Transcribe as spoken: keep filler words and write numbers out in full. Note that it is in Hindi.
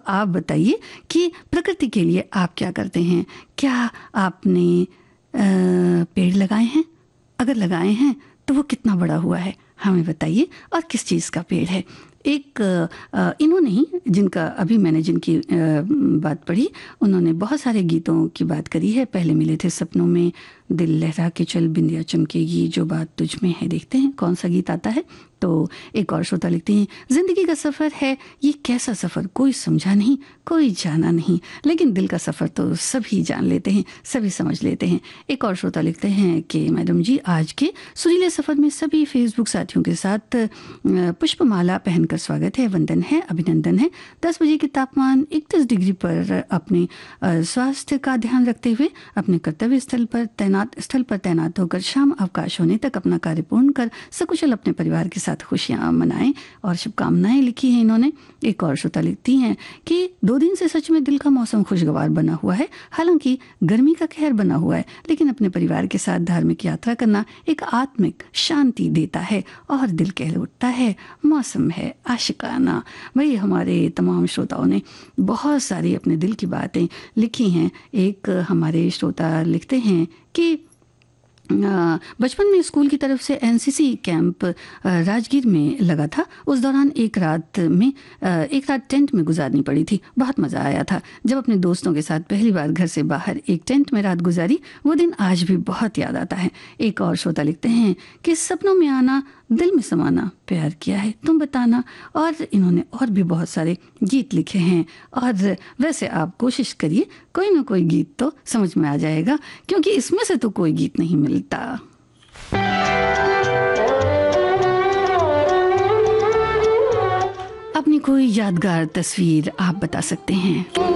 आप बताइए कि प्रकृति के लिए आप क्या करते हैं? क्या आपने आ, पेड़ लगाए हैं? अगर लगाए हैं तो वो कितना बड़ा हुआ है, हमें बताइए, और किस चीज़ का पेड़ है? एक इन्होंने ही, जिनका अभी मैंने जिनकी बात पढ़ी, उन्होंने बहुत सारे गीतों की बात करी है। पहले मिले थे सपनों में, दिल लहरा के चल बिंदिया चमकेगी, जो बात तुझ में है। देखते हैं कौन सा गीत आता है। तो एक और श्रोता लिखते हैं, जिंदगी का सफ़र है ये कैसा सफ़र, कोई समझा नहीं कोई जाना नहीं, लेकिन दिल का सफ़र तो सभी जान लेते हैं, सभी समझ लेते हैं। एक और श्रोता लिखते हैं कि मैडम जी, आज के सुरीले सफ़र में सभी फेसबुक साथियों के साथ पुष्पमाला पहनकर स्वागत है, वंदन है, अभिनंदन है। दस बजे के तापमान इकतीस डिग्री पर अपने स्वास्थ्य का ध्यान रखते हुए अपने कर्तव्य स्थल पर तैनात स्थल पर तैनात होकर शाम अवकाश होने तक अपना कार्य पूर्ण कर सकुशल अपने परिवार के साथ खुशियां मनाएं, और शुभकामनाएं लिखी हैं इन्होंने। एक और श्रोता लिखती हैं कि दो दिन से सच में दिल का मौसम खुशगवार बना हुआ है, हालांकि गर्मी का कहर बना हुआ है, लेकिन अपने परिवार के साथ धार्मिक यात्रा करना एक आत्मिक शांति देता है और दिल कह उठता है मौसम है आशिकाना। वही हमारे तमाम श्रोताओं ने बहुत सारी अपने दिल की बातें लिखी हैं। एक हमारे श्रोता लिखते हैं कि बचपन में स्कूल की तरफ से एनसीसी कैंप राजगीर में लगा था। उस दौरान एक रात में एक रात टेंट में गुजारनी पड़ी थी। बहुत मज़ा आया था जब अपने दोस्तों के साथ पहली बार घर से बाहर एक टेंट में रात गुजारी। वो दिन आज भी बहुत याद आता है। एक और श्रोता लिखते हैं कि सपनों में आना, दिल में समाना, प्यार किया है तुम बताना। और इन्होंने और भी बहुत सारे गीत लिखे हैं। और वैसे आप कोशिश करिए, कोई ना कोई गीत तो समझ में आ जाएगा, क्योंकि इसमें से तो कोई गीत नहीं मिलता। अपनी कोई यादगार तस्वीर आप बता सकते हैं।